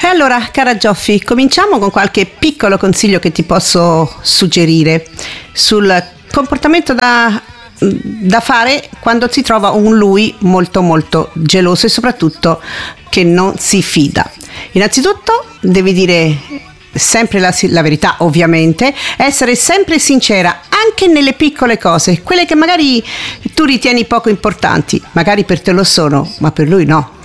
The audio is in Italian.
E allora, cara Gioffi, cominciamo con qualche piccolo consiglio che ti posso suggerire sul comportamento da fare quando si trova un lui molto molto geloso e soprattutto che non si fida. Innanzitutto devi dire sempre la verità, ovviamente, essere sempre sincera anche nelle piccole cose, quelle che magari tu ritieni poco importanti, magari per te lo sono, ma per lui no.